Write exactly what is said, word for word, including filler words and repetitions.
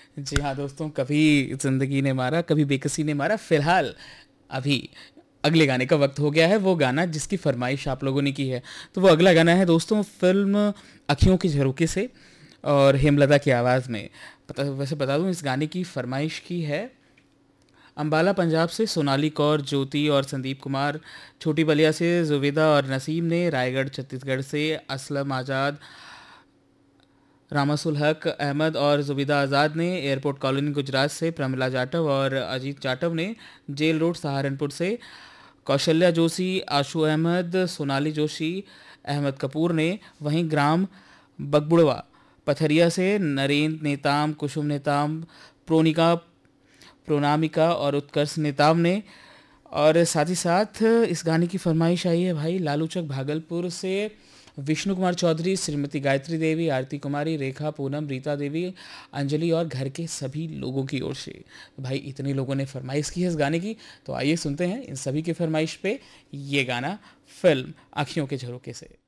जी हाँ दोस्तों, कभी ज़िंदगी ने मारा, कभी बेकसी ने मारा। फ़िलहाल अभी अगले गाने का वक्त हो गया है, वो गाना जिसकी फरमाइश आप लोगों ने की है। तो वो अगला गाना है दोस्तों फिल्म अखियों की झरोखे से, और हेमलता की आवाज़ में। पता वैसे बता दूं, इस गाने की फरमाइश की है अंबाला पंजाब से सोनाली कौर, ज्योति और संदीप कुमार। छोटी बलिया से जुवेदा और नसीम ने। रायगढ़ छत्तीसगढ़ से असलम आज़ाद, रामासुल हक अहमद और जुबिदा आज़ाद ने। एयरपोर्ट कॉलोनी गुजरात से प्रमिला जाटव और अजीत जाटव ने। जेल रोड सहारनपुर से कौशल्या जोशी, आशु अहमद, सोनाली जोशी, अहमद कपूर ने। वहीं ग्राम बगबुड़वा पथरिया से नरेंद्र नेताम, कुसुम नेताम, प्रोनिका प्रोनामिका और उत्कर्ष नेताम ने। और साथ ही साथ इस गाने की फरमाइश आई है भाई लालूचक भागलपुर से विष्णु कुमार चौधरी, श्रीमती गायत्री देवी, आरती कुमारी, रेखा, पूनम, रीता देवी, अंजलि और घर के सभी लोगों की ओर से। भाई इतने लोगों ने फरमाइश की है इस गाने की, तो आइए सुनते हैं इन सभी की फरमाइश पे ये गाना फिल्म आँखियों के झरोखे से।